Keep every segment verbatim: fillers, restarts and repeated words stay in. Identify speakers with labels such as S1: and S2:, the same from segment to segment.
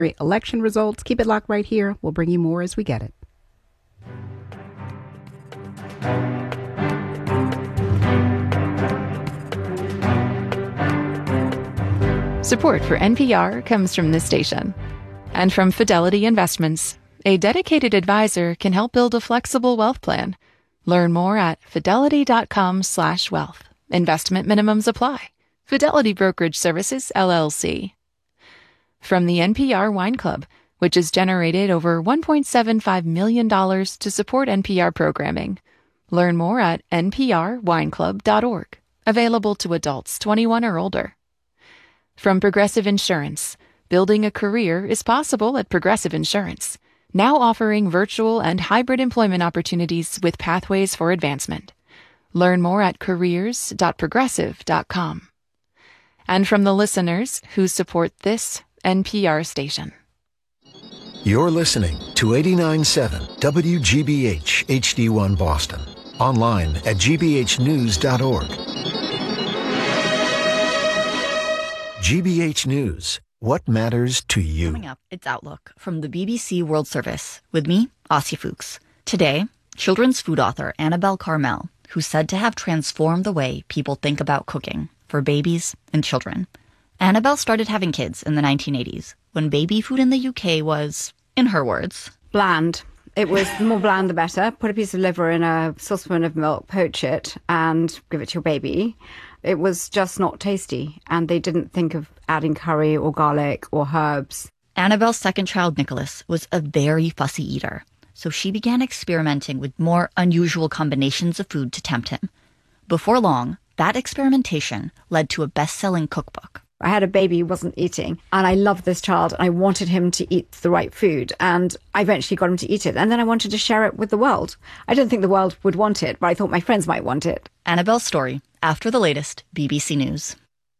S1: election results. Keep it locked right here. We'll bring you more as we get it.
S2: Support for N P R comes from this station and from Fidelity Investments. A dedicated advisor can help build a flexible wealth plan. Learn more at fidelity.com slash wealth. Investment minimums apply. Fidelity Brokerage Services, L L C. From the N P R Wine Club, which has generated over one point seven five million dollars to support N P R programming. Learn more at n p r wine club dot org. Available to adults twenty-one or older. From Progressive Insurance, building a career is possible at Progressive Insurance, now offering virtual and hybrid employment opportunities with pathways for advancement. Learn more at careers dot progressive dot com. And from the listeners who support this N P R station.
S3: You're listening to eighty-nine point seven W G B H H D one Boston. Online at g b h news dot org. G B H News. What matters to you?
S4: Coming up, it's Outlook from the B B C World Service. With me, Asya Fuchs. Today, children's food author Annabelle Carmel, who's said to have transformed the way people think about cooking for babies and children. Annabelle started having kids in the nineteen eighties, when baby food in the U K was, in her words,
S5: bland. It was the more bland the better. Put a piece of liver in a saucepan of milk, poach it, and give it to your baby. It was just not tasty, and they didn't think of adding curry or garlic or herbs.
S4: Annabelle's second child, Nicholas, was a very fussy eater, so she began experimenting with more unusual combinations of food to tempt him. Before long, that experimentation led to a best-selling cookbook.
S5: I had a baby who wasn't eating, and I loved this child, and I wanted him to eat the right food, and I eventually got him to eat it, and then I wanted to share it with the world. I didn't think the world would want it, but I thought my friends might want it.
S4: Annabelle's story, after the latest B B C News.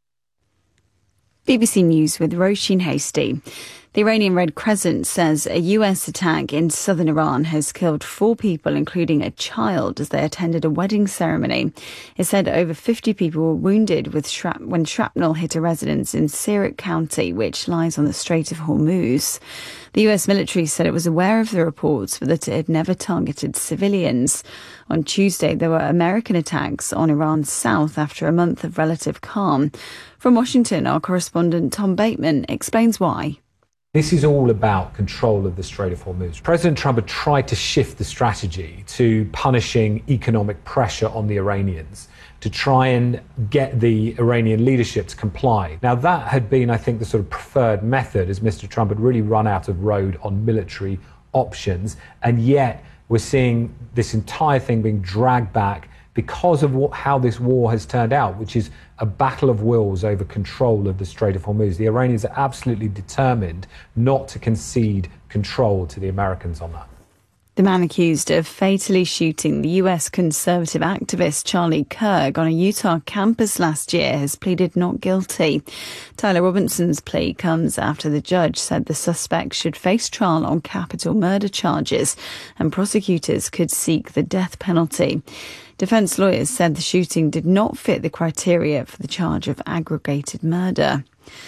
S6: B B C News with Roisin Hasty. The Iranian Red Crescent says a U S attack in southern Iran has killed four people, including a child, as they attended a wedding ceremony. It said over fifty people were wounded with shrap- when shrapnel hit a residence in Sirak County, which lies on the Strait of Hormuz. The U S military said it was aware of the reports, but that it had never targeted civilians. On Tuesday, there were American attacks on Iran's south after a month of relative calm. From Washington, our correspondent Tom Bateman explains why.
S7: This is all about control of the Strait of Hormuz. President Trump had tried to shift the strategy to punishing economic pressure on the Iranians, to try and get the Iranian leadership to comply. Now, that had been, I think, the sort of preferred method, as Mister Trump had really run out of road on military options. And yet we're seeing this entire thing being dragged back because of what, how this war has turned out, which is a battle of wills over control of the Strait of Hormuz. The Iranians are absolutely determined not to concede control to the Americans on that.
S6: The man accused of fatally shooting the U S conservative activist Charlie Kirk on a Utah campus last year has pleaded not guilty. Tyler Robinson's plea comes after the judge said the suspect should face trial on capital murder charges and prosecutors could seek the death penalty. Defence lawyers said the shooting did not fit the criteria for the charge of aggravated murder.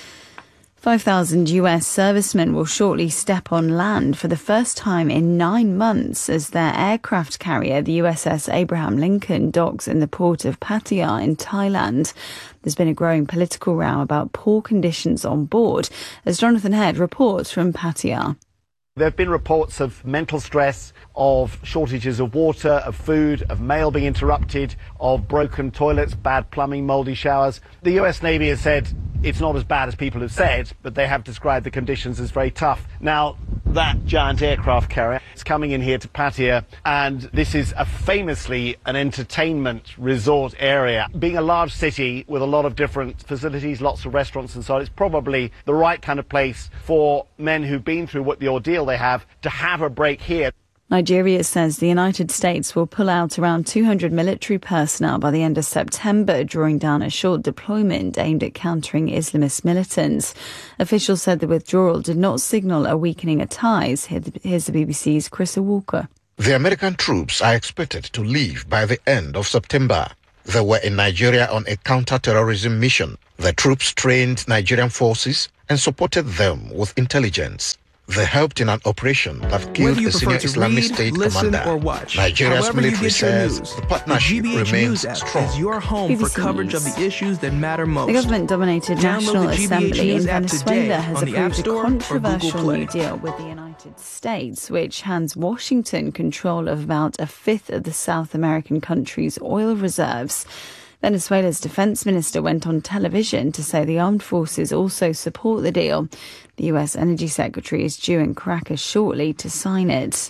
S6: five thousand U S servicemen will shortly step on land for the first time in nine months as their aircraft carrier, the U S S Abraham Lincoln, docks in the port of Pattaya in Thailand. There's been a growing political row about poor conditions on board, as Jonathan Head reports from Pattaya.
S8: There have been reports of mental stress, of shortages of water, of food, of mail being interrupted, of broken toilets, bad plumbing, mouldy showers. The U S Navy has said it's not as bad as people have said, but they have described the conditions as very tough. Now, that giant aircraft carrier is coming in here to Pattaya, and this is a famously an entertainment resort area. Being a large city with a lot of different facilities, lots of restaurants and so on, it's probably the right kind of place for men who've been through what the ordeal they have to have a break here.
S6: Nigeria says the United States will pull out around two hundred military personnel by the end of September, drawing down a short deployment aimed at countering Islamist militants. Officials said the withdrawal did not signal a weakening of ties. Here's the B B C's Chris Walker.
S9: The American troops are expected to leave by the end of September. They were in Nigeria on a counter-terrorism mission. The troops trained Nigerian forces and supported them with intelligence. They helped in an operation that killed a senior Islamic
S10: read,
S9: State
S10: listen,
S9: commander.
S10: or watch.
S9: Nigeria's
S10: However you
S9: military
S10: get your
S9: says
S10: news,
S9: the partnership
S10: the G B H
S9: remains
S10: News app
S9: strong.
S10: is your home
S6: B B
S10: for
S6: C
S10: coverage of
S6: News.
S10: the issues that matter most.
S6: The government-dominated
S10: Download
S6: National
S10: the G B H
S6: Assembly in
S10: News app
S6: Venezuela
S10: today
S6: has
S10: on the App
S6: approved a
S10: Store or Google
S6: controversial
S10: Play.
S6: new deal with the United States, which hands Washington control of about a fifth of the South American country's oil reserves. Venezuela's defense minister went on television to say the armed forces also support the deal. The U S Energy Secretary is due in Caracas shortly to sign it.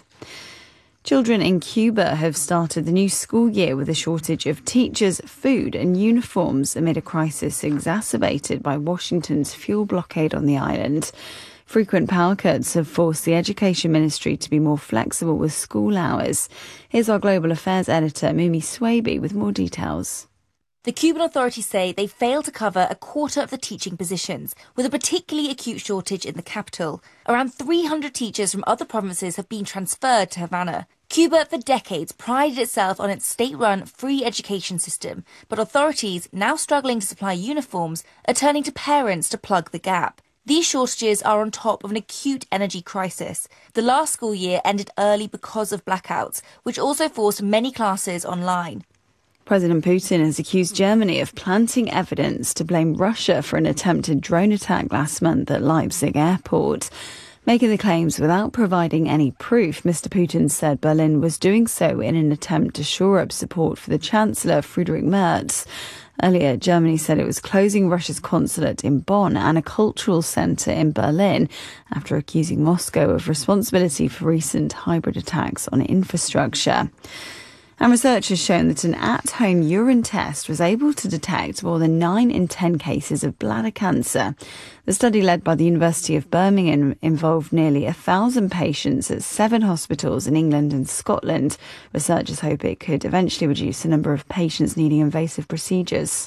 S6: Children in Cuba have started the new school year with a shortage of teachers, food and uniforms amid a crisis exacerbated by Washington's fuel blockade on the island. Frequent power cuts have forced the Education Ministry to be more flexible with school hours. Here's our Global Affairs editor, Mimi Swaby, with more details.
S11: The Cuban authorities say they failed to cover a quarter of the teaching positions, with a particularly acute shortage in the capital. Around three hundred teachers from other provinces have been transferred to Havana. Cuba, for decades, prided itself on its state-run free education system, but authorities, now struggling to supply uniforms, are turning to parents to plug the gap. These shortages are on top of an acute energy crisis. The last school year ended early because of blackouts, which also forced many classes online.
S6: President Putin has accused Germany of planting evidence to blame Russia for an attempted drone attack last month at Leipzig airport. Making the claims without providing any proof, Mister Putin said Berlin was doing so in an attempt to shore up support for the Chancellor, Friedrich Merz. Earlier, Germany said it was closing Russia's consulate in Bonn and a cultural centre in Berlin after accusing Moscow of responsibility for recent hybrid attacks on infrastructure. And research has shown that an at-home urine test was able to detect more than nine in ten cases of bladder cancer. The study, led by the University of Birmingham, involved nearly a thousand patients at seven hospitals in England and Scotland. Researchers hope it could eventually reduce the number of patients needing invasive procedures.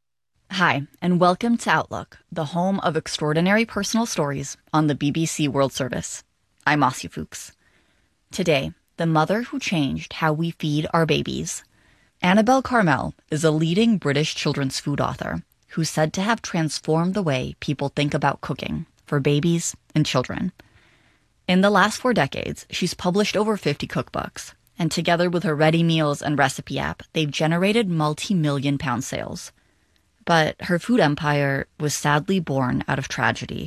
S4: Hi, and welcome to Outlook, the home of extraordinary personal stories on the B B C World Service. I'm Ossie Fuchs. Today, the mother who changed how we feed our babies. Annabel Carmel is a leading British children's food author who's said to have transformed the way people think about cooking for babies and children. In the last four decades, she's published over fifty cookbooks, and together with her Ready Meals and recipe app, they've generated multi-million pound sales. But her food empire was sadly born out of tragedy.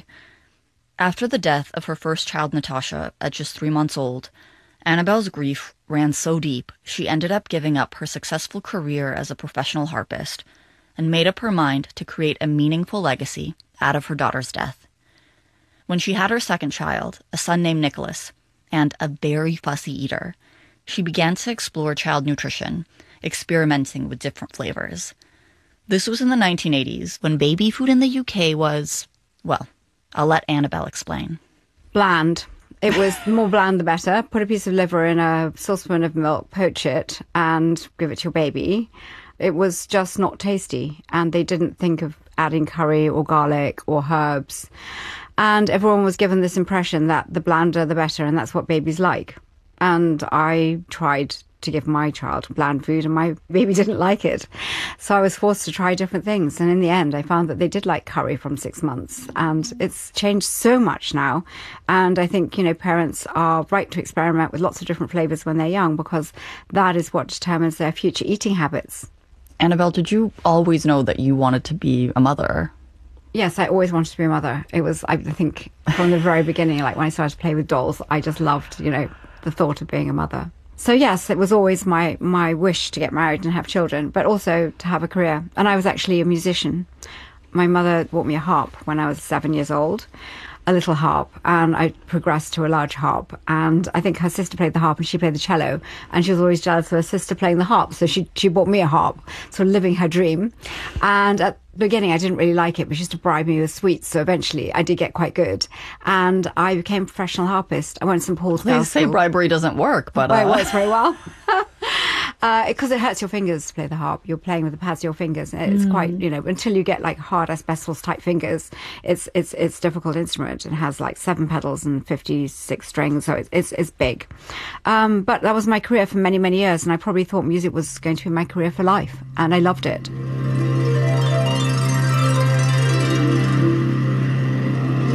S4: After the death of her first child, Natasha, at just three months old, Annabel's grief ran so deep, she ended up giving up her successful career as a professional harpist and made up her mind to create a meaningful legacy out of her daughter's death. When she had her second child, a son named Nicholas, and a very fussy eater, she began to explore child nutrition, experimenting with different flavors. This was in the nineteen eighties, when baby food in the U K was, well, I'll let Annabel explain.
S5: Bland. It was more bland the better. Put a piece of liver in a saucepan of milk, poach it, and give it to your baby. It was just not tasty, and they didn't think of adding curry or garlic or herbs. And everyone was given this impression that the blander the better, and that's what babies like. And I tried to give my child bland food, and my baby didn't like it. So I was forced to try different things. And in the end, I found that they did like curry from six months. And it's changed so much now. And I think, you know, parents are right to experiment with lots of different flavors when they're young, because that is what determines their future eating habits.
S4: Annabel, did you always know that you wanted to be a mother?
S5: Yes, I always wanted to be a mother. It was, I think, from the very beginning, like when I started to play with dolls, I just loved, you know, the thought of being a mother. So yes, it was always my, my wish to get married and have children, but also to have a career. And I was actually a musician. My mother bought me a harp when I was seven years old, a little harp, and I progressed to a large harp. And I think her sister played the harp and she played the cello, and she was always jealous of her sister playing the harp. So she, she bought me a harp, sort of living her dream. And at the beginning, I didn't really like it, but she used to bribe me with sweets. So eventually I did get quite good. And I became a professional harpist. I went to Saint Paul's
S4: They
S5: Girls'
S4: say
S5: School.
S4: bribery doesn't work, but... Uh...
S5: Well, it works very well. Because uh, it hurts your fingers to play the harp. You're playing with the pads of your fingers. It's mm. quite, you know, until you get like hard asbestos type fingers, it's it's it's a difficult instrument. It has like seven pedals and fifty-six strings, so it's it's, it's big. Um, but that was my career for many, many years, and I probably thought music was going to be my career for life, and I loved it.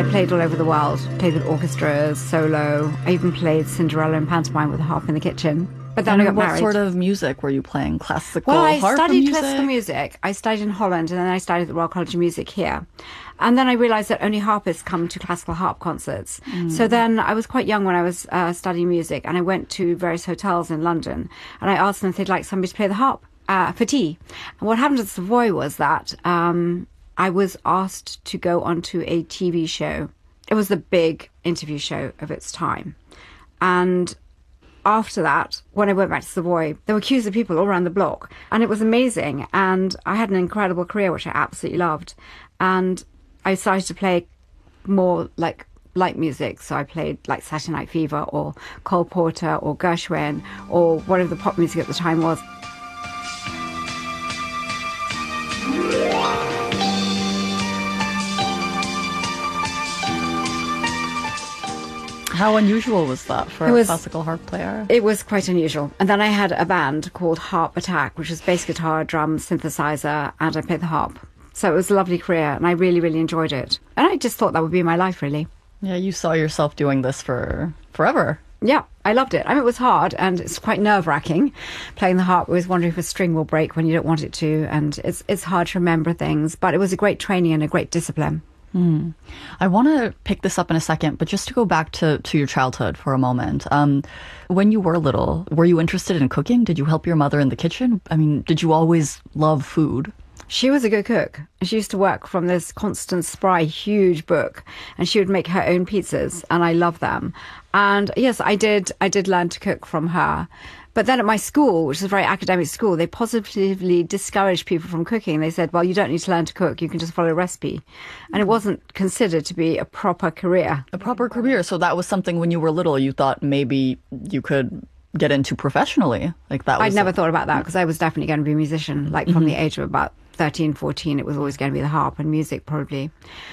S5: played all over the world. Played with orchestras, solo. I even played Cinderella and pantomime with a harp in the kitchen. But then
S4: and
S5: I got
S4: what
S5: married.
S4: sort of music were you playing? Classical,
S5: well, I
S4: harp
S5: studied
S4: music?
S5: classical music. I studied in Holland, and then I studied at the Royal College of Music here. And then I realised that only harpists come to classical harp concerts. Mm. So then I was quite young when I was uh, studying music, and I went to various hotels in London, and I asked them if they'd like somebody to play the harp uh, for tea. And what happened at the Savoy was that um, I was asked to go onto a T V show. It was the big interview show of its time. And after that, when I went back to Savoy, there were queues of people all around the block, and it was amazing. And I had an incredible career, which I absolutely loved. And I started to play more like light music. So I played like Saturday Night Fever or Cole Porter or Gershwin or whatever the pop music at the time was.
S4: How unusual was that for
S5: was,
S4: a classical harp player?
S5: It was quite unusual. And then I had a band called Harp Attack, which was bass guitar, drums, synthesizer, and I played the harp. So it was a lovely career, and I really, really enjoyed it. And I just thought that would be my life, really.
S4: Yeah, you saw yourself doing this for forever.
S5: Yeah, I loved it. I mean, it was hard, and it's quite nerve-wracking. Playing the harp, always wondering if a string will break when you don't want it to, and it's it's hard to remember things. But it was a great training and a great discipline.
S4: Mm. I want to pick this up in a second, but just to go back to, to your childhood for a moment. Um, when you were little, were you interested in cooking? Did you help your mother in the kitchen? I mean, did you always love food?
S5: She was a good cook. She used to work from this Constance Spry huge book, and she would make her own pizzas, and I love them. And yes, I did. I did learn to cook from her. But then at my school, which is a very academic school, they positively discouraged people from cooking. They said, well, you don't need to learn to cook. You can just follow a recipe. And it wasn't considered to be a proper career.
S4: A proper career. So that was something when you were little, you thought maybe you could get into professionally. Like that. Was
S5: I'd never
S4: a-
S5: thought about that because I was definitely going to be a musician. Like from mm-hmm. the age of about thirteen, fourteen, it was always going to be the harp and music probably.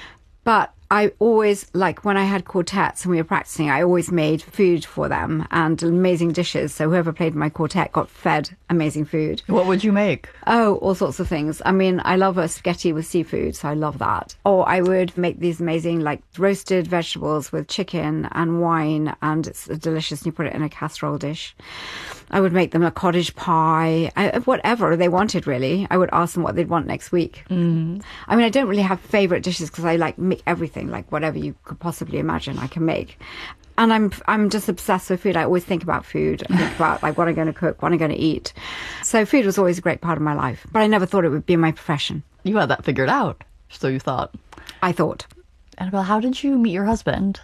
S5: But I always, like when I had quartets and we were practicing, I always made food for them and amazing dishes. So whoever played in my quartet got fed amazing food.
S4: What would you make?
S5: Oh, all sorts of things. I mean, I love a spaghetti with seafood, so I love that. Or I would make these amazing, like, roasted vegetables with chicken and wine, and it's delicious, and you put it in a casserole dish. I would make them a cottage pie, I, whatever they wanted, really. I would ask them what they'd want next week. Mm. I mean, I don't really have favourite dishes because I, like, make everything, like whatever you could possibly imagine I can make. And I'm I'm just obsessed with food. I always think about food. I think about like what I'm going to cook, what I'm going to eat. So food was always a great part of my life. But I never thought it would be my profession.
S4: You had that figured out, so you thought.
S5: I thought.
S4: Annabelle, how did you meet your husband?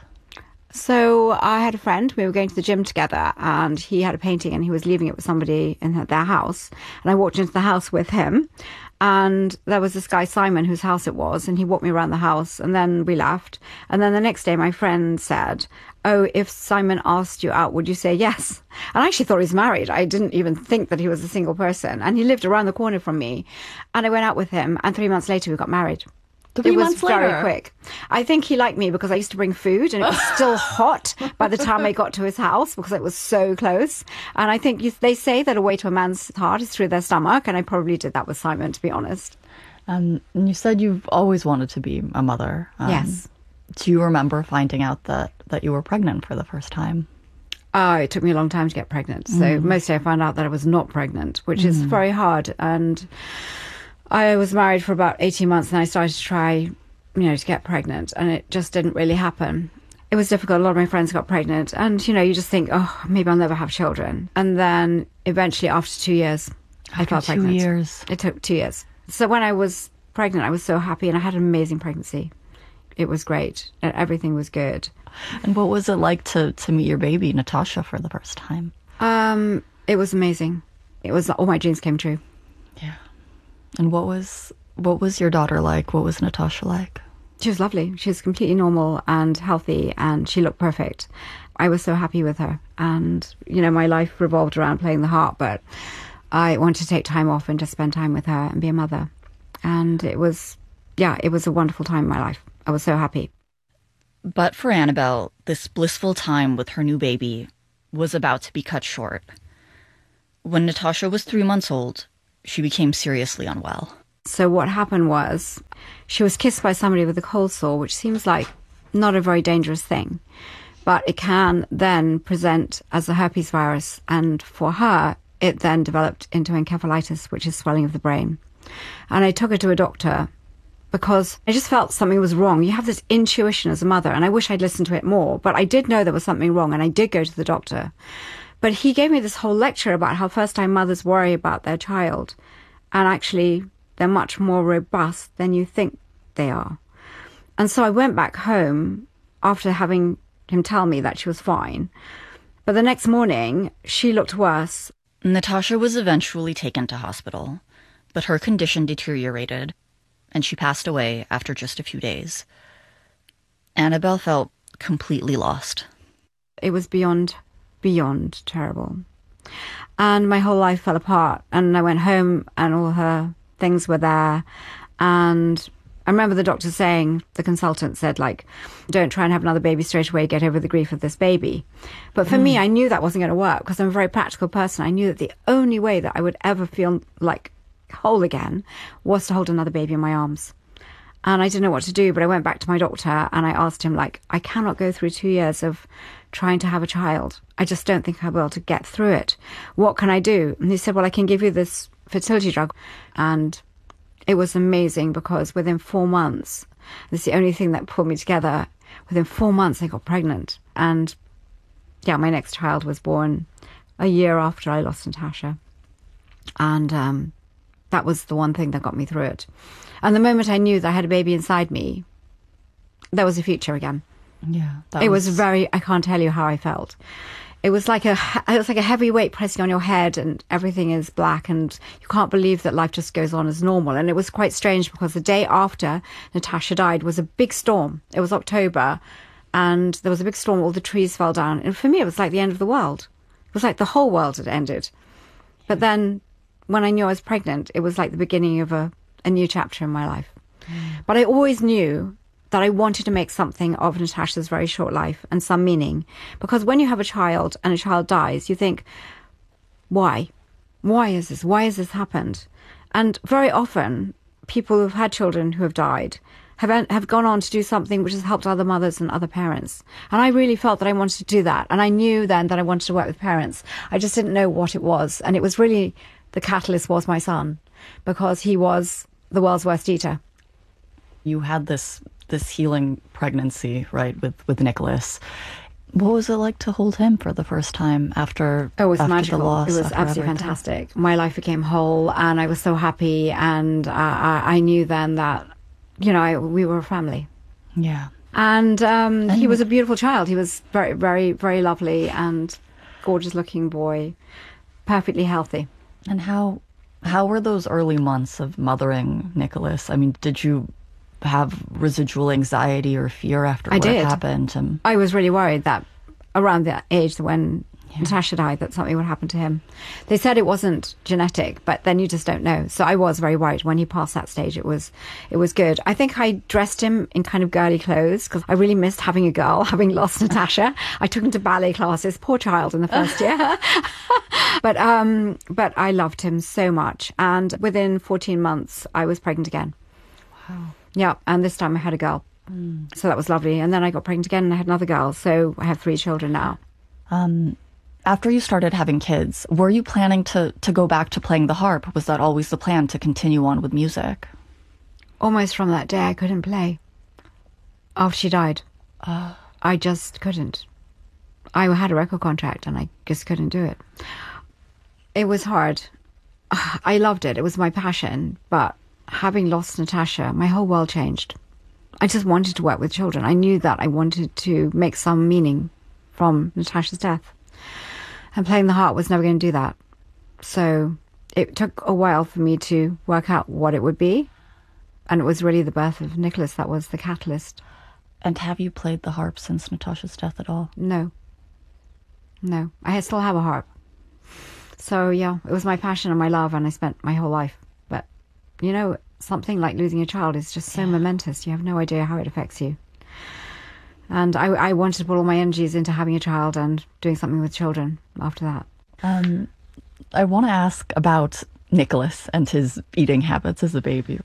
S5: So I had a friend. We were going to the gym together, and he had a painting, and he was leaving it with somebody in their house. And I walked into the house with him. And there was this guy, Simon, whose house it was, and he walked me around the house, and then we left. And then the next day, my friend said, oh, if Simon asked you out, would you say yes? And I actually thought he was married. I didn't even think that he was a single person. And he lived around the corner from me. And I went out with him, and three months later, we got married.
S4: Three
S5: it was
S4: months
S5: very
S4: later.
S5: quick. I think he liked me because I used to bring food and it was still hot by the time I got to his house because it was so close. And I think you, they say that a way to a man's heart is through their stomach, and I probably did that with Simon, to be honest.
S4: Um, and you said you've always wanted to be a mother. Um,
S5: yes.
S4: Do you remember finding out that, that you were pregnant for the first time?
S5: Oh, it took me a long time to get pregnant. So mm. mostly I found out that I was not pregnant, which mm. is very hard. And I was married for about eighteen months, and I started to try, you know, to get pregnant, and it just didn't really happen. It was difficult. A lot of my friends got pregnant, and, you know, you just think, oh, maybe I'll never have children. And then eventually, after two years,
S4: after
S5: I felt
S4: two
S5: pregnant.
S4: years.
S5: It took two years. So when I was pregnant, I was so happy, and I had an amazing pregnancy. It was great, and everything was good.
S4: And what was it like to, to meet your baby, Natasha, for the first time?
S5: Um, it was amazing. It was, all my dreams came true.
S4: Yeah. And what was what was your daughter like? What was Natasha like?
S5: She was lovely. She was completely normal and healthy, and she looked perfect. I was so happy with her. And, you know, my life revolved around playing the harp, but I wanted to take time off and just spend time with her and be a mother. And it was, yeah, it was a wonderful time in my life. I was so happy.
S4: But for Annabelle, this blissful time with her new baby was about to be cut short. When Natasha was three months old, she became seriously unwell.
S5: So what happened was she was kissed by somebody with a cold sore, which seems like not a very dangerous thing. But it can then present as a herpes virus. And for her, it then developed into encephalitis, which is swelling of the brain. And I took her to a doctor because I just felt something was wrong. You have this intuition as a mother, and I wish I'd listened to it more. But I did know there was something wrong, and I did go to the doctor. But he gave me this whole lecture about how first-time mothers worry about their child. And actually, they're much more robust than you think they are. And so I went back home after having him tell me that she was fine. But the next morning, she looked worse.
S4: Natasha was eventually taken to hospital, but her condition deteriorated, and she passed away after just a few days. Annabelle felt completely lost.
S5: It was beyond, beyond terrible. And my whole life fell apart. And I went home and all her things were there. And I remember the doctor saying, the consultant said, like, don't try and have another baby straight away, get over the grief of this baby. But for mm. me, I knew that wasn't going to work because I'm a very practical person. I knew that the only way that I would ever feel like whole again was to hold another baby in my arms. And I didn't know what to do, but I went back to my doctor and I asked him, like, I cannot go through two years of trying to have a child. I just don't think I'll be able to get through it. What can I do? And he said, well, I can give you this fertility drug. And it was amazing because within four months, this is the only thing that pulled me together. Within four months, I got pregnant. And yeah, my next child was born a year after I lost Natasha. And um, that was the one thing that got me through it. And the moment I knew that I had a baby inside me, there was a future again.
S4: Yeah.
S5: It was... was very, I can't tell you how I felt. It was like a, it was like a heavy weight pressing on your head and everything is black and you can't believe that life just goes on as normal. And it was quite strange because the day after Natasha died was a big storm. It was October and there was a big storm. All the trees fell down. And for me, it was like the end of the world. It was like the whole world had ended. But then when I knew I was pregnant, it was like the beginning of a, a new chapter in my life. Mm. But I always knew that I wanted to make something of Natasha's very short life and some meaning. Because when you have a child and a child dies, you think, why? Why is this? Why has this happened? And very often, people who've had children who have died have have gone on to do something which has helped other mothers and other parents. And I really felt that I wanted to do that. And I knew then that I wanted to work with parents. I just didn't know what it was. And it was really, the catalyst was my son, because he was the world's worst eater.
S4: You had this this healing pregnancy, right, with, with Nicholas. What was it like to hold him for the first time after,
S5: oh, it was
S4: after
S5: magical.
S4: the loss?
S5: It was absolutely fantastic. My life became whole and I was so happy, and uh, I, I knew then that, you know, I, we were a family.
S4: Yeah.
S5: And, um, and he was a beautiful child. He was very, very, very lovely and gorgeous looking boy, perfectly healthy.
S4: And how how were those early months of mothering Nicholas? I mean, did you have residual anxiety or fear after
S5: I
S4: what
S5: did.
S4: had happened? And
S5: I was really worried that around the age when yeah. Natasha died, that something would happen to him. They said it wasn't genetic, but then you just don't know. So I was very worried. When he passed that stage, it was it was good. I think I dressed him in kind of girly clothes because I really missed having a girl, having lost Natasha. I took him to ballet classes, poor child in the first year. but um, but I loved him so much. And within fourteen months, I was pregnant again.
S4: Wow.
S5: Yeah, and this time I had a girl. Mm. So that was lovely. And then I got pregnant again and I had another girl. So I have three children now.
S4: Um, after you started having kids, were you planning to, to go back to playing the harp? Was that always the plan, to continue on with music?
S5: Almost from that day I couldn't play. After she died. Uh, I just couldn't. I had a record contract and I just couldn't do it. It was hard. I loved it. It was my passion. But having lost Natasha, my whole world changed. I just wanted to work with children. I knew that I wanted to make some meaning from Natasha's death. And playing the harp was never going to do that. So it took a while for me to work out what it would be. And it was really the birth of Nicholas that was the catalyst.
S4: And have you played the harp since Natasha's death at all?
S5: No. No. I still have a harp. So, yeah, it was my passion and my love, and I spent my whole life. But, you know, something like losing a child is just so yeah. momentous. You have no idea how it affects you. And I, I wanted to put all my energies into having a child and doing something with children after that.
S4: Um, I want to ask about Nicholas and his eating habits as a baby.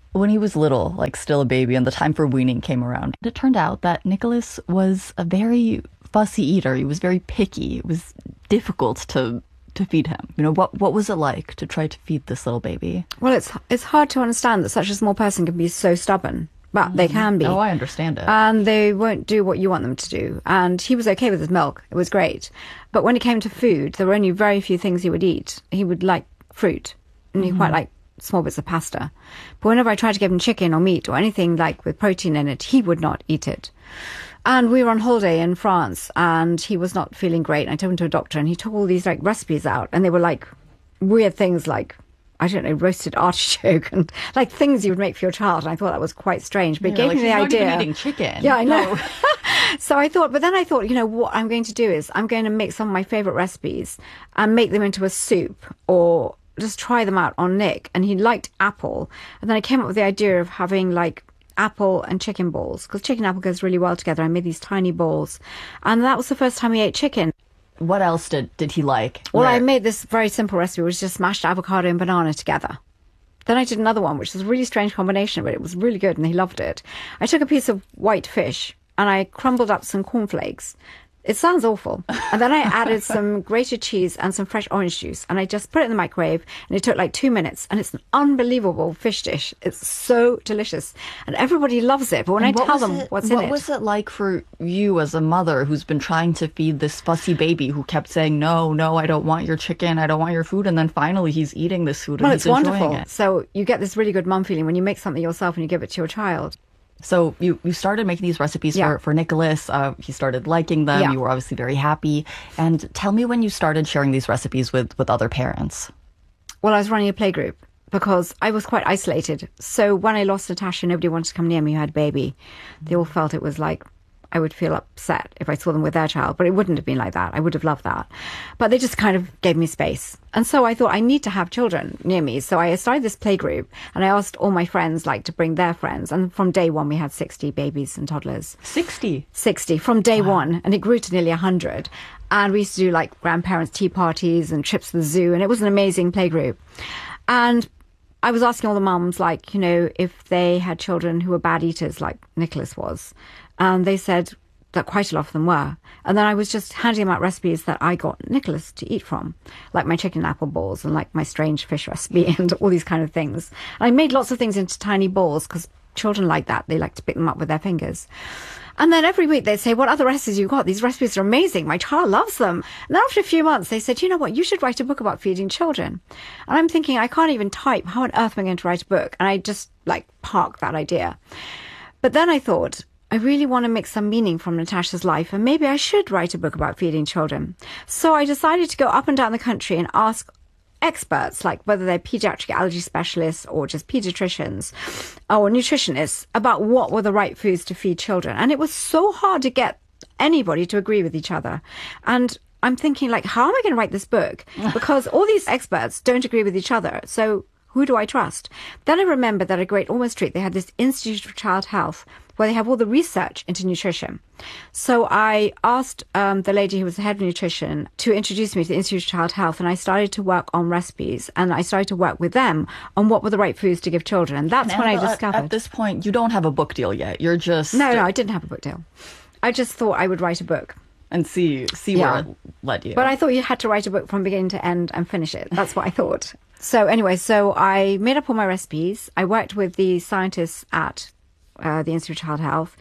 S4: when he was little, like still a baby, and the time for weaning came around, it turned out that Nicholas was a very fussy eater. He was very picky. It was difficult to to feed him. You know, what what was it like to try to feed this little baby?
S5: Well, it's it's hard to understand that such a small person can be so stubborn, but mm-hmm. they can be.
S4: Oh, I understand it.
S5: And they won't do what you want them to do. And he was okay with his milk. It was great. But when it came to food, there were only very few things he would eat. He would like fruit, and he mm-hmm. quite liked small bits of pasta. But whenever I tried to give him chicken or meat or anything like with protein in it, he would not eat it. And we were on holiday in France, and he was not feeling great. And I took him to a doctor, and he took all these like recipes out, and they were like weird things like, I don't know, roasted artichoke and like things you would make for your child. And I thought that was quite strange, but
S4: yeah,
S5: it gave
S4: like
S5: me the
S4: not
S5: idea.
S4: Even eating chicken.
S5: Yeah, I know. No. So I thought, but then I thought, you know, what I'm going to do is I'm going to make some of my favourite recipes and make them into a soup or just try them out on Nick. And he liked apple. And then I came up with the idea of having like apple and chicken balls, because chicken and apple goes really well together. I made these tiny balls. And that was the first time he ate chicken.
S4: What else did, did he like?
S5: Well,
S4: Where?
S5: I made this very simple recipe, which was just mashed avocado and banana together. Then I did another one, which was a really strange combination, but it was really good and he loved it. I took a piece of white fish and I crumbled up some cornflakes. It sounds awful. And then I added some grated cheese and some fresh orange juice. And I just put it in the microwave. And it took like two minutes. And it's an unbelievable fish dish. It's so delicious. And everybody loves it. But when
S4: and
S5: I tell them
S4: it,
S5: what's in
S4: what
S5: it...
S4: What was it like for you as a mother who's been trying to feed this fussy baby who kept saying, no, no, I don't want your chicken. I don't want your food. And then finally he's eating this food and
S5: well,
S4: he's
S5: it's
S4: enjoying
S5: wonderful.
S4: it.
S5: So you get this really good mum feeling when you make something yourself and you give it to your child.
S4: So you, you started making these recipes yeah. for, for Nicholas. Uh, he started liking them.
S5: Yeah.
S4: You were obviously very happy. And tell me when you started sharing these recipes with, with other parents.
S5: Well, I was running a playgroup because I was quite isolated. So when I lost Natasha, nobody wanted to come near me who had a baby. They all felt it was like I would feel upset if I saw them with their child, but it wouldn't have been like that. I would have loved that. But they just kind of gave me space. And so I thought I need to have children near me. So I started this playgroup and I asked all my friends like to bring their friends. And from day one, we had sixty babies and toddlers.
S4: sixty?
S5: sixty from day
S4: wow.
S5: one. And it grew to nearly one hundred. And we used to do like grandparents' tea parties and trips to the zoo. And it was an amazing playgroup. And I was asking all the mums, like, you know, if they had children who were bad eaters like Nicholas was. And they said that quite a lot of them were. And then I was just handing them out recipes that I got Nicholas to eat from, like my chicken and apple balls and like my strange fish recipe and all these kind of things. And I made lots of things into tiny balls because children like that. They like to pick them up with their fingers. And then every week they'd say, what other recipes you got? These recipes are amazing. My child loves them. And then after a few months, they said, you know what? You should write a book about feeding children. And I'm thinking, I can't even type. How on earth am I going to write a book? And I just like parked that idea. But then I thought, I really want to make some meaning from Natasha's life, and maybe I should write a book about feeding children. So I decided to go up and down the country and ask experts, like whether they're pediatric allergy specialists or just pediatricians or nutritionists, about what were the right foods to feed children. And it was so hard to get anybody to agree with each other. And I'm thinking, like, how am I going to write this book? Because all these experts don't agree with each other. So who do I trust? Then I remembered that at Great Ormond Street, they had this Institute for Child Health where they have all the research into nutrition. So I asked um, the lady who was the head of nutrition to introduce me to the Institute of Child Health, and I started to work on recipes, and I started to work with them on what were the right foods to give children. And that's
S4: and
S5: when
S4: Annabelle,
S5: I discovered...
S4: At, at this point, you don't have a book deal yet. You're just...
S5: No, no, I didn't have a book deal. I just thought I would write a book.
S4: And see see yeah. where it led you.
S5: But I thought you had to write a book from beginning to end and finish it. That's what I thought. So anyway, so I made up all my recipes. I worked with the scientists at uh, the Institute of Child Health,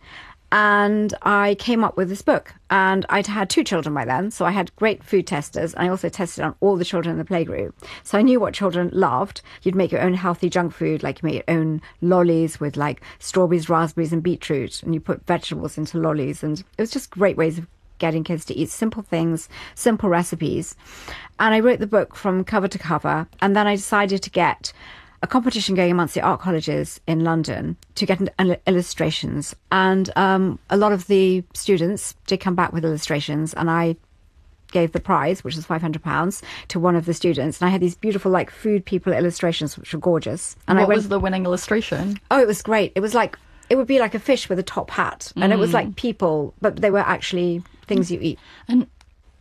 S5: and I came up with this book. And I'd had two children by then, so I had great food testers. And I also tested on all the children in the playgroup. So I knew what children loved. You'd make your own healthy junk food, like you make your own lollies with like strawberries, raspberries and beetroot. And you put vegetables into lollies. And it was just great ways of getting kids to eat simple things, simple recipes. And I wrote the book from cover to cover. And then I decided to get a competition going amongst the art colleges in London to get illustrations. And um, a lot of the students did come back with illustrations, and I gave the prize, which was five hundred pounds, to one of the students. And I had these beautiful like food people illustrations, which were gorgeous. And
S4: what
S5: I went,
S4: was the winning illustration?
S5: Oh, it was great. It was like, it would be like a fish with a top hat. And mm. it was like people, but they were actually things you eat.
S4: And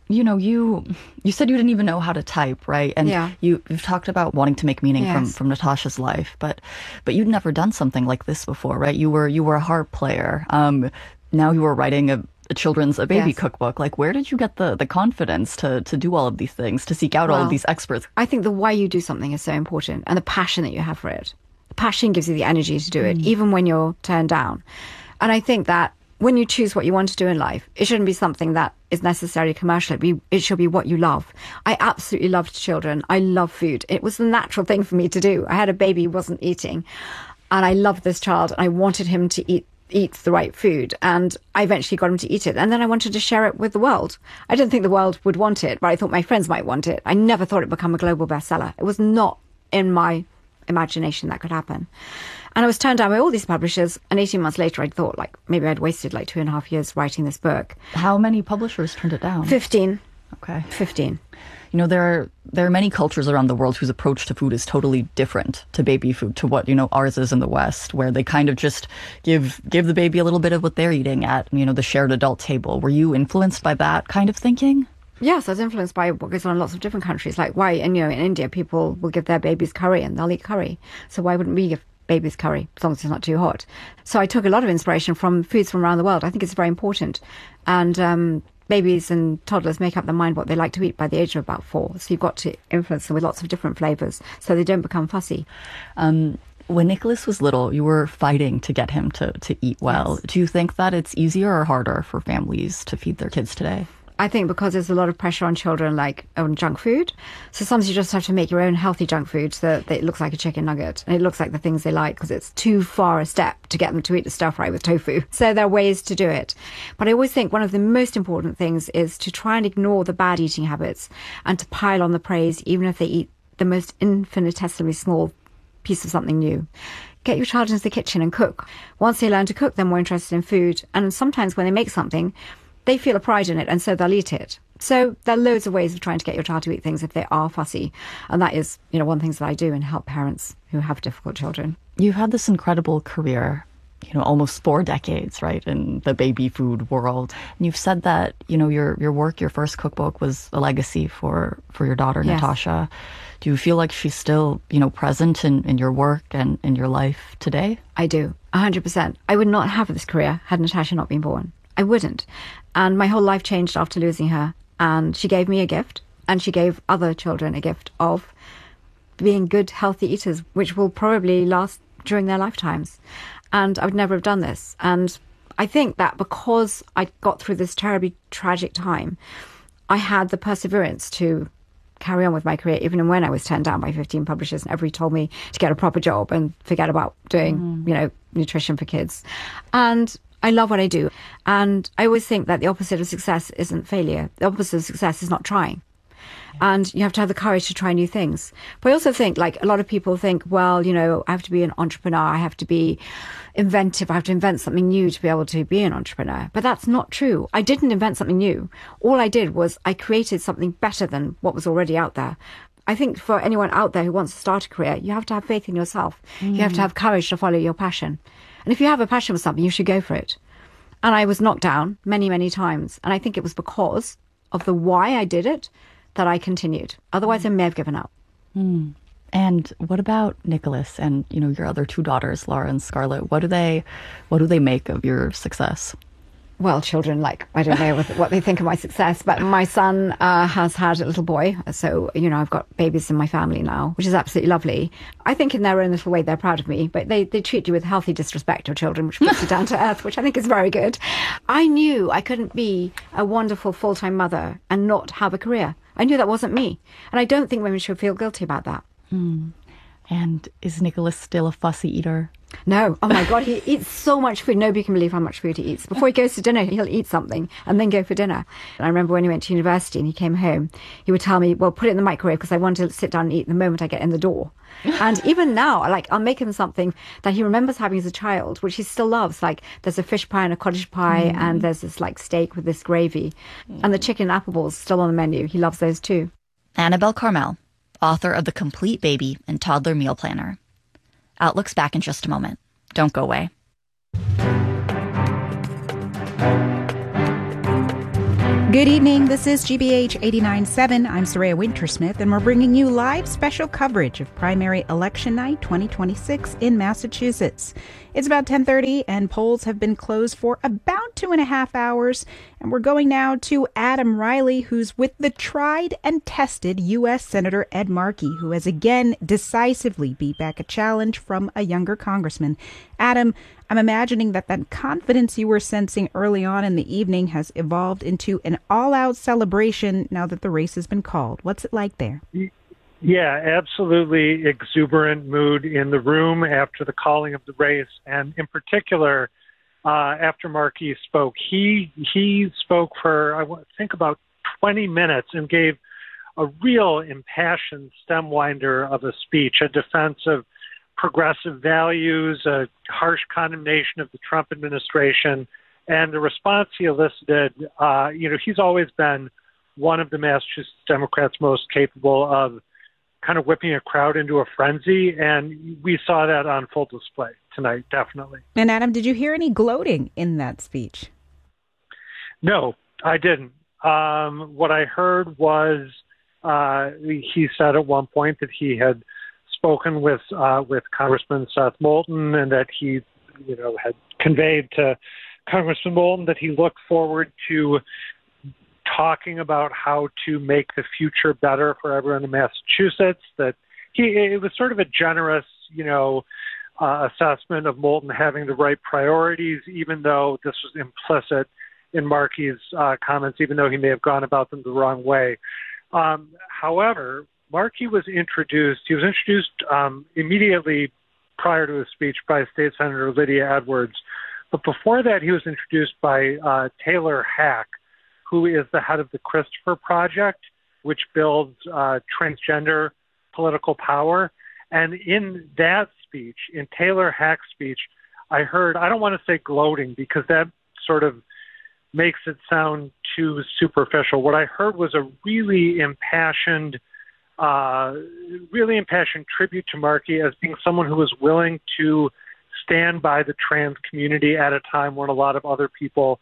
S4: you know, you you said you didn't even know how to type, right? And
S5: yeah.
S4: you, you've talked about wanting to make meaning
S5: yes.
S4: from, from Natasha's life, but but you'd never done something like this before, right? You were you were a harp player. Um, now you were writing a, a children's, a baby
S5: yes.
S4: cookbook. Like, where did you get the, the confidence to, to do all of these things, to seek out well, all of these experts?
S5: I think the why you do something is so important, and the passion that you have for it. The passion gives you the energy to do it, mm. even when you're turned down. And I think that when you choose what you want to do in life, it shouldn't be something that is necessarily commercial. It, be, it should be what you love. I absolutely loved children. I love food. It was the natural thing for me to do. I had a baby who wasn't eating, and I loved this child, and I wanted him to eat eat the right food, and I eventually got him to eat it, and then I wanted to share it with the world. I didn't think the world would want it, but I thought my friends might want it. I never thought it'd become a global bestseller. It was not in my imagination that could happen. And I was turned down by all these publishers, and eighteen months later I thought like maybe I'd wasted like two and a half years writing this book.
S4: How many publishers turned it down?
S5: Fifteen.
S4: Okay.
S5: Fifteen.
S4: You know, there are, there are many cultures around the world whose approach to food is totally different to baby food, to what, you know, ours is in the West, where they kind of just give give the baby a little bit of what they're eating at, you know, the shared adult table. Were you influenced by that kind of thinking?
S5: Yes, I was influenced by what goes on in lots of different countries. Like why, and you know, in India, people will give their babies curry and they'll eat curry. So why wouldn't we give babies curry, as long as it's not too hot? So I took a lot of inspiration from foods from around the world. I think it's very important. And um, babies and toddlers make up their mind what they like to eat by the age of about four. So you've got to influence them with lots of different flavours so they don't become fussy.
S4: Um, when Nicholas was little, you were fighting to get him to, to eat well. Yes. Do you think that it's easier or harder for families to feed their kids today?
S5: I think because there's a lot of pressure on children, like on junk food. So sometimes you just have to make your own healthy junk food so that it looks like a chicken nugget and it looks like the things they like, because it's too far a step to get them to eat the stir fry with tofu. So there are ways to do it. But I always think one of the most important things is to try and ignore the bad eating habits and to pile on the praise, even if they eat the most infinitesimally small piece of something new. Get your child into the kitchen and cook. Once they learn to cook, they're more interested in food. And sometimes when they make something, they feel a pride in it, and so they'll eat it. So there are loads of ways of trying to get your child to eat things if they are fussy. And that is, you know, one of the things that I do and help parents who have difficult children.
S4: You've had this incredible career, you know, almost four decades, right, in the baby food world. And you've said that, you know, your your work, your first cookbook was a legacy for, for your daughter, yes. Natasha. Do you feel like she's still, you know, present in, in your work and in your life today?
S5: I do, one hundred percent. I would not have this career had Natasha not been born. I wouldn't. And my whole life changed after losing her. And she gave me a gift, and she gave other children a gift of being good, healthy eaters, which will probably last during their lifetimes. And I would never have done this. And I think that because I got through this terribly tragic time, I had the perseverance to carry on with my career, even when I was turned down by fifteen publishers and everybody told me to get a proper job and forget about doing, mm. you know, nutrition for kids. And I love what I do. And I always think that the opposite of success isn't failure. The opposite of success is not trying. And you have to have the courage to try new things. But I also think, like, a lot of people think, well, you know, I have to be an entrepreneur. I have to be inventive. I have to invent something new to be able to be an entrepreneur. But that's not true. I didn't invent something new. All I did was I created something better than what was already out there. I think for anyone out there who wants to start a career, you have to have faith in yourself. Mm. You have to have courage to follow your passion. And if you have a passion for something, you should go for it. And I was knocked down many, many times. And I think it was because of the why I did it that I continued. Otherwise, mm. I may have given up.
S4: Mm. And what about Nicholas and, you know, your other two daughters, Laura and Scarlett? What do they, what do they make of your success?
S5: Well, children, like, I don't know what they think of my success, but my son uh, has had a little boy. So, you know, I've got babies in my family now, which is absolutely lovely. I think in their own little way, they're proud of me, but they, they treat you with healthy disrespect of children, which puts you down to earth, which I think is very good. I knew I couldn't be a wonderful full-time mother and not have a career. I knew that wasn't me. And I don't think women should feel guilty about that.
S4: Mm. And is Nicholas still a fussy eater?
S5: No. Oh, my God. He eats so much food. Nobody can believe how much food he eats. Before he goes to dinner, he'll eat something and then go for dinner. And I remember when he went to university and he came home, he would tell me, well, put it in the microwave because I want to sit down and eat the moment I get in the door. And even now, like, I'll make him something that he remembers having as a child, which he still loves. Like, there's a fish pie and a cottage pie, mm. and there's this, like, steak with this gravy. Mm. And the chicken and apple balls still on the menu. He loves those too.
S4: Annabelle Carmel, author of The Complete Baby and Toddler Meal Planner. Outlook's back in just a moment. Don't go away.
S1: Good evening. This is G B H eighty-nine point seven. I'm Soraya Wintersmith, and we're bringing you live special coverage of primary election night twenty twenty-six in Massachusetts. It's about ten thirty, and polls have been closed for about two and a half hours. And we're going now to Adam Riley, who's with the tried and tested U S Senator Ed Markey, who has again decisively beat back a challenge from a younger congressman. Adam, I'm imagining that that confidence you were sensing early on in the evening has evolved into an all-out celebration now that the race has been called. What's it like there?
S10: Yeah, absolutely exuberant mood in the room after the calling of the race, and in particular, uh, after Markey spoke. He he spoke for, I think, about twenty minutes and gave a real impassioned stem winder of a speech, a defense of progressive values, a harsh condemnation of the Trump administration, and the response he elicited. Uh, you know, he's always been one of the Massachusetts Democrats most capable of kind of whipping a crowd into a frenzy, and we saw that on full display tonight, definitely.
S1: And Adam, did you hear any gloating in that speech?
S10: No, I didn't. Um, what I heard was uh, he said at one point that he had spoken with uh, with Congressman Seth Moulton, and that he, you know, had conveyed to Congressman Moulton that he looked forward to talking about how to make the future better for everyone in Massachusetts. That he, it was sort of a generous, you know, uh, assessment of Moulton having the right priorities, even though this was implicit in Markey's uh, comments, even though he may have gone about them the wrong way. Um, however, Markey was introduced, he was introduced um, immediately prior to his speech by State Senator Lydia Edwards. But before that, he was introduced by uh, Taylor Hack, who is the head of the Christopher Project, which builds uh, transgender political power. And in that speech, in Taylor Hack's speech, I heard, I don't want to say gloating because that sort of makes it sound too superficial. What I heard was a really impassioned Uh, really impassioned tribute to Markey as being someone who was willing to stand by the trans community at a time when a lot of other people,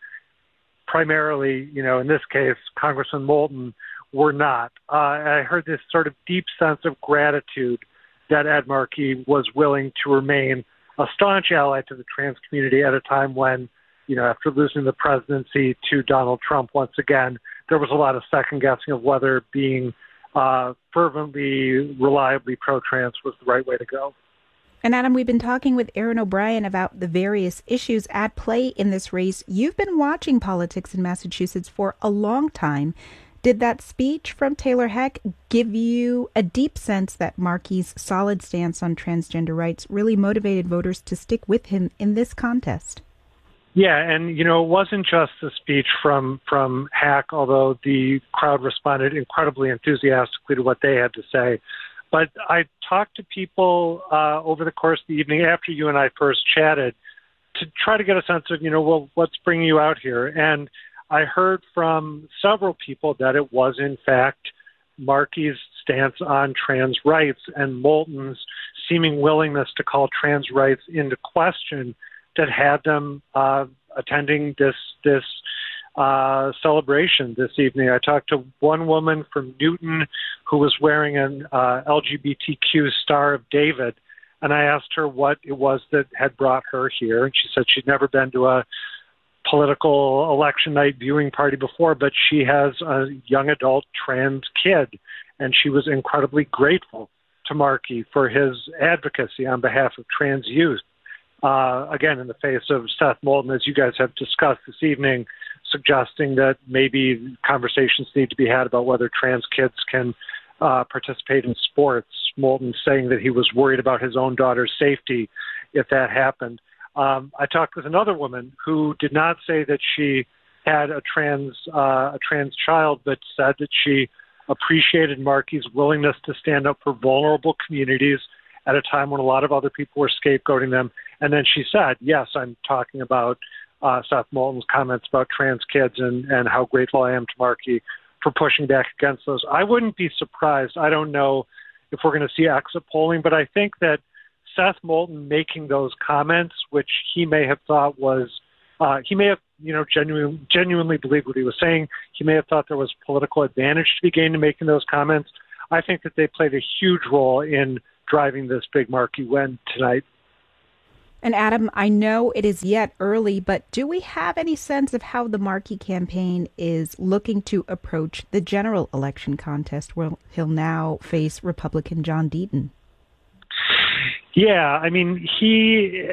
S10: primarily, you know, in this case, Congressman Moulton, were not. Uh, I heard this sort of deep sense of gratitude that Ed Markey was willing to remain a staunch ally to the trans community at a time when, you know, after losing the presidency to Donald Trump once again, there was a lot of second guessing of whether being Uh, fervently, reliably pro-trans was the right way to go.
S1: And Adam, we've been talking with Erin O'Brien about the various issues at play in this race. You've been watching politics in Massachusetts for a long time. Did that speech from Taylor Hack give you a deep sense that Markey's solid stance on transgender rights really motivated voters to stick with him in this contest?
S10: Yeah, and, you know, it wasn't just the speech from, from Hack, although the crowd responded incredibly enthusiastically to what they had to say. But I talked to people uh, over the course of the evening after you and I first chatted to try to get a sense of, you know, well, what's bringing you out here? And I heard from several people that it was, in fact, Markey's stance on trans rights and Moulton's seeming willingness to call trans rights into question that had them uh, attending this this uh, celebration this evening. I talked to one woman from Newton who was wearing an uh, L G B T Q Star of David, and I asked her what it was that had brought her here, and she said she'd never been to a political election night viewing party before, but she has a young adult trans kid, and she was incredibly grateful to Markey for his advocacy on behalf of trans youth. Uh, again, in the face of Seth Moulton, as you guys have discussed this evening, suggesting that maybe conversations need to be had about whether trans kids can uh, participate in sports. Moulton saying that he was worried about his own daughter's safety if that happened. Um, I talked with another woman who did not say that she had a trans uh, a trans child, but said that she appreciated Markey's willingness to stand up for vulnerable communities at a time when a lot of other people were scapegoating them. And then she said, yes, I'm talking about uh, Seth Moulton's comments about trans kids and, and how grateful I am to Markey for pushing back against those. I wouldn't be surprised. I don't know if we're going to see exit polling, but I think that Seth Moulton making those comments, which he may have thought was, uh, he may have you know, genuinely, genuinely believed what he was saying. He may have thought there was political advantage to be gained in making those comments. I think that they played a huge role in driving this big marquee win tonight.
S1: And Adam, I know it is yet early, but do we have any sense of how the Markey campaign is looking to approach the general election contest where he'll now face Republican John Deaton?
S10: Yeah, I mean, he,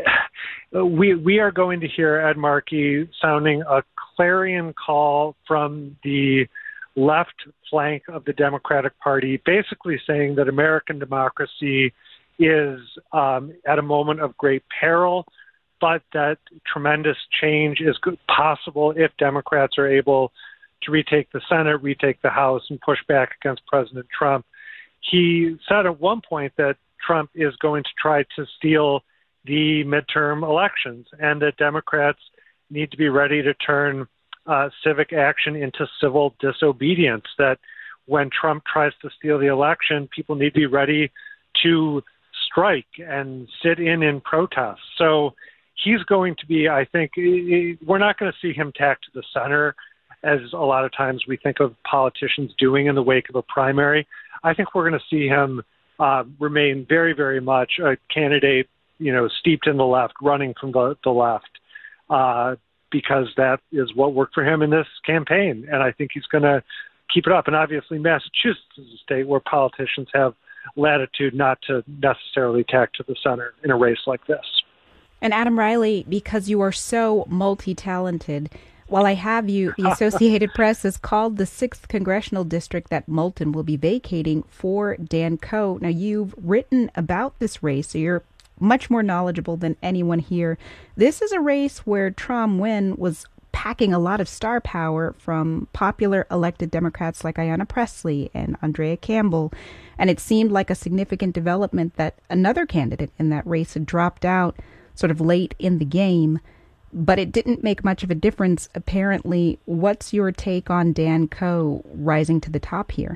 S10: we we are going to hear Ed Markey sounding a clarion call from the left flank of the Democratic Party, basically saying that American democracy is um, at a moment of great peril, but that tremendous change is possible if Democrats are able to retake the Senate, retake the House, and push back against President Trump. He said at one point that Trump is going to try to steal the midterm elections and that Democrats need to be ready to turn uh, civic action into civil disobedience, that when Trump tries to steal the election, people need to be ready to strike and sit in in protest. So he's going to be, I think, we're not going to see him tack to the center as a lot of times we think of politicians doing in the wake of a primary. I think we're going to see him uh, remain very, very much a candidate, you know, steeped in the left, running from the, the left, uh, because that is what worked for him in this campaign. And I think he's going to keep it up. And obviously Massachusetts is a state where politicians have latitude not to necessarily tack to the center in a race like this.
S1: And Adam Riley, because you are so multi-talented, while I have you, the Associated Press has called the sixth congressional district that Moulton will be vacating for Dan Coe. Now, you've written about this race, so you're much more knowledgeable than anyone here. This is a race where Tram Nguyen was packing a lot of star power from popular elected Democrats like Ayanna Pressley and Andrea Campbell. And it seemed like a significant development that another candidate in that race had dropped out sort of late in the game. But it didn't make much of a difference, apparently. What's your take on Dan Coe rising to the top here?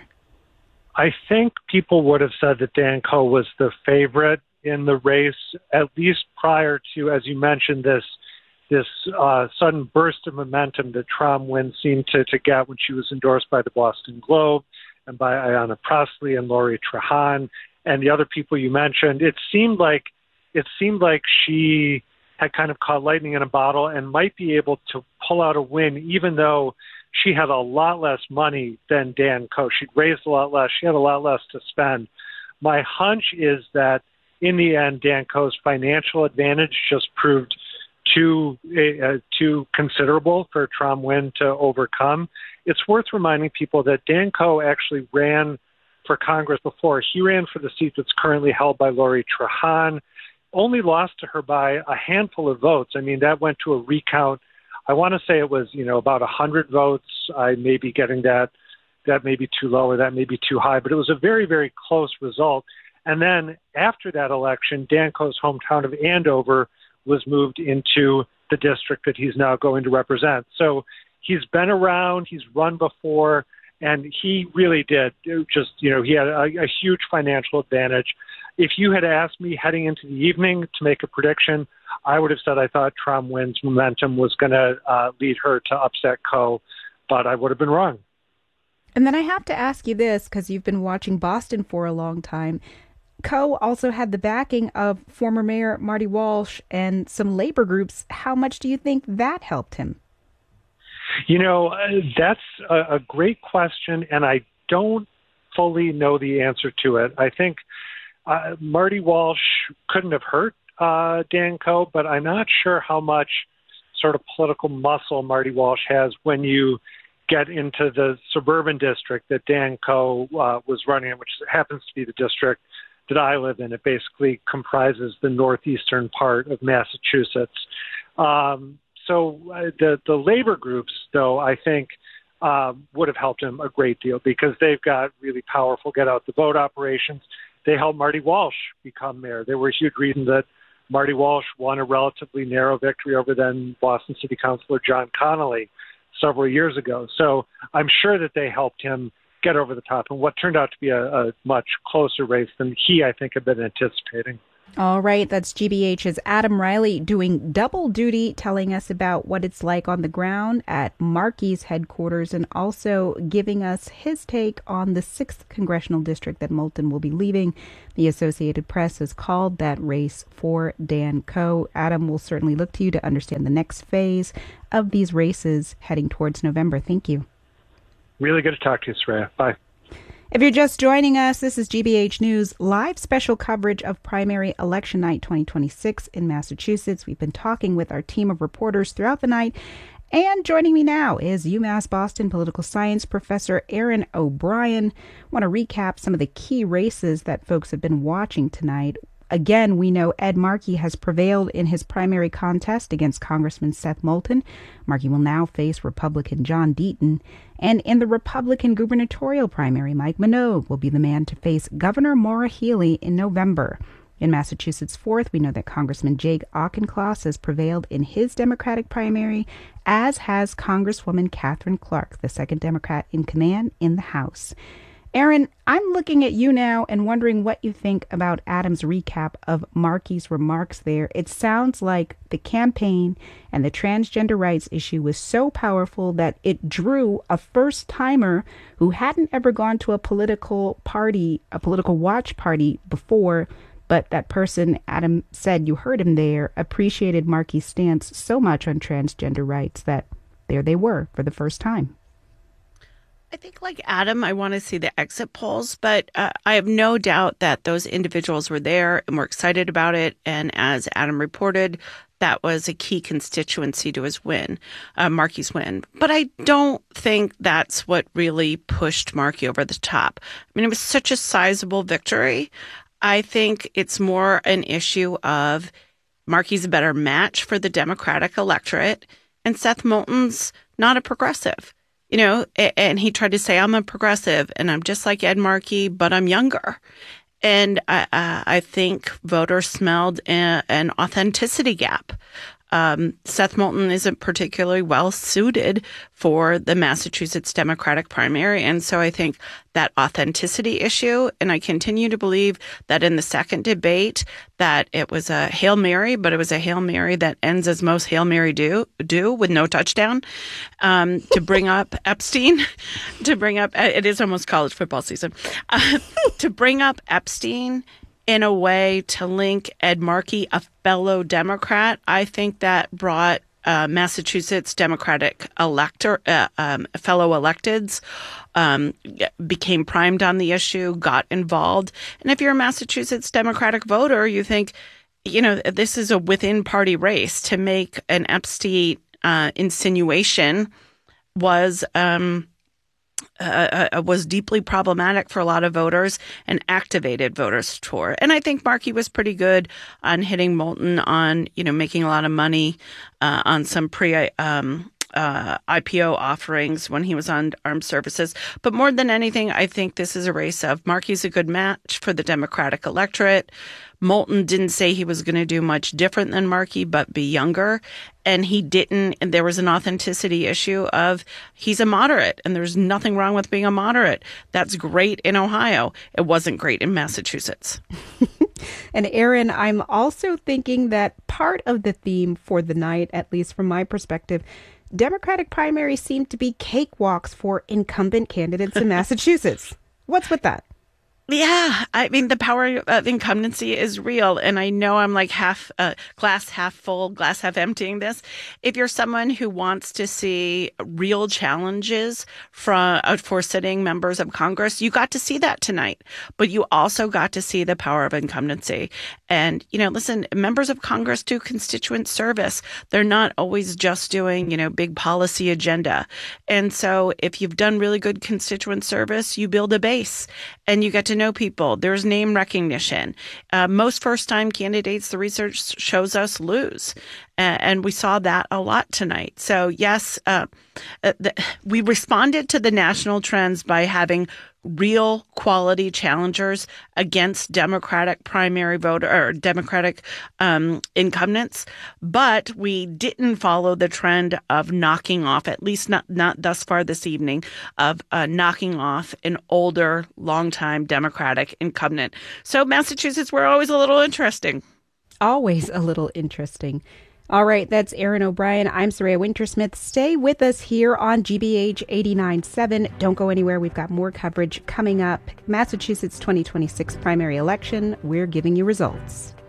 S10: I think people would have said that Dan Coe was the favorite in the race, at least prior to, as you mentioned, this this uh, sudden burst of momentum that Tram Nguyen seemed to, to get when she was endorsed by the Boston Globe and by Ayanna Pressley and Lori Trahan and the other people you mentioned. It seemed like it seemed like she had kind of caught lightning in a bottle and might be able to pull out a win, even though she had a lot less money than Dan Coe. She'd raised a lot less. She had a lot less to spend. My hunch is that in the end, Dan Coe's financial advantage just proved too uh, too considerable for Tram Nguyen to overcome. It's worth reminding people that Dan Coe actually ran for Congress before. He ran for the seat that's currently held by Lori Trahan, only lost to her by a handful of votes. I mean, that went to a recount. I want to say it was, you know, about one hundred votes. I may be getting that. That may be too low or that may be too high, but it was a very, very close result. And then after that election, Dan Coe's hometown of Andover was moved into the district that he's now going to represent. So he's been around, he's run before, and he really did just, you know, he had a, a huge financial advantage. If you had asked me heading into the evening to make a prediction, I would have said I thought Tram Nguyen's momentum was going to uh, lead her to upset Coe, but I would have been wrong.
S1: And then I have to ask you this, because you've been watching Boston for a long time. Coe also had the backing of former Mayor Marty Walsh and some labor groups. How much do you think that helped him?
S10: You know, uh, that's a, a great question, and I don't fully know the answer to it. I think uh, Marty Walsh couldn't have hurt uh, Dan Coe, but I'm not sure how much sort of political muscle Marty Walsh has when you get into the suburban district that Dan Coe uh, was running in, which happens to be the district that I live in. It basically comprises the northeastern part of Massachusetts. Um, so uh, the, the labor groups, though, I think uh, would have helped him a great deal because they've got really powerful get-out-the-vote operations. They helped Marty Walsh become mayor. They were a huge reason that Marty Walsh won a relatively narrow victory over then Boston City Councilor John Connolly several years ago. So I'm sure that they helped him get over the top in what turned out to be a, a much closer race than he, I think, had been anticipating.
S1: All right, that's G B H's Adam Riley doing double duty, telling us about what it's like on the ground at Markey's headquarters and also giving us his take on the sixth congressional district that Moulton will be leaving. The Associated Press has called that race for Dan Coe. Adam, will certainly look to you to understand the next phase of these races heading towards November. Thank you.
S10: Really good to talk to you, Saraya. Bye.
S1: If you're just joining us, this is G B H News live special coverage of primary election night twenty twenty-six in Massachusetts. We've been talking with our team of reporters throughout the night. And joining me now is UMass Boston political science professor Erin O'Brien. I want to recap some of the key races that folks have been watching tonight. Again, we know Ed Markey has prevailed in his primary contest against Congressman Seth Moulton. Markey will now face Republican John Deaton. And in the Republican gubernatorial primary, Mike Minogue will be the man to face Governor Maura Healey in November. In Massachusetts fourth, we know that Congressman Jake Auchincloss has prevailed in his Democratic primary, as has Congresswoman Katherine Clark, the second Democrat in command in the House. Erin, I'm looking at you now and wondering what you think about Adam's recap of Markey's remarks there. It sounds like the campaign and the transgender rights issue was so powerful that it drew a first-timer who hadn't ever gone to a political party, a political watch party before, but that person, Adam said, you heard him there, appreciated Markey's stance so much on transgender rights that there they were for the first time.
S12: I think like Adam, I want to see the exit polls, but uh, I have no doubt that those individuals were there and were excited about it. And as Adam reported, that was a key constituency to his win, uh, Markey's win. But I don't think that's what really pushed Markey over the top. I mean, it was such a sizable victory. I think it's more an issue of Markey's a better match for the Democratic electorate, and Seth Moulton's not a progressive. You know, and he tried to say, I'm a progressive and I'm just like Ed Markey, but I'm younger. And I, uh, I think voters smelled a, an authenticity gap. Um, Seth Moulton isn't particularly well suited for the Massachusetts Democratic primary. And so I think that authenticity issue, and I continue to believe that in the second debate, that it was a Hail Mary, but it was a Hail Mary that ends as most Hail Mary do, do with no touchdown, um, to bring up Epstein, to bring up, it is almost college football season, uh, to bring up Epstein in a way to link Ed Markey, a fellow Democrat. I think that brought uh, Massachusetts Democratic elector, uh, um, fellow electeds, um, became primed on the issue, got involved. And if you're a Massachusetts Democratic voter, you think, you know, this is a within-party race. To make an Epstein uh, insinuation was um, Uh, uh, was deeply problematic for a lot of voters and activated voters toward. And I think Markey was pretty good on hitting Moulton on, you know, making a lot of money uh, on some pre um, uh, I P O offerings when he was on armed services. But more than anything, I think this is a race of Markey's a good match for the Democratic electorate. Moulton didn't say he was going to do much different than Markey, but be younger. And he didn't. And there was an authenticity issue of he's a moderate, and there's nothing wrong with being a moderate. That's great in Ohio. It wasn't great in Massachusetts.
S1: And Erin, I'm also thinking that part of the theme for the night, at least from my perspective, Democratic primaries seem to be cakewalks for incumbent candidates in Massachusetts. What's with that?
S12: Yeah, I mean, the power of incumbency is real. And I know I'm like half uh, glass half full, glass half emptying this. If you're someone who wants to see real challenges from, uh, for sitting members of Congress, you got to see that tonight. But you also got to see the power of incumbency. And, you know, listen, members of Congress do constituent service. They're not always just doing, you know, big policy agenda. And so if you've done really good constituent service, you build a base and you get to know people. There's name recognition. Uh, most first-time candidates, the research shows us, lose. Uh, and we saw that a lot tonight. So, yes, uh, uh, the, we responded to the national trends by having real quality challengers against Democratic primary voter or Democratic um, incumbents, but we didn't follow the trend of knocking off, at least not, not thus far this evening, of uh, knocking off an older, longtime Democratic incumbent. So Massachusetts, we're always a little interesting.
S1: Always a little interesting. All right, that's Erin O'Brien. I'm Soraya Wintersmith. Stay with us here on G B H eighty-nine point seven. Don't go anywhere. We've got more coverage coming up. Massachusetts twenty twenty-six primary election. We're giving you results.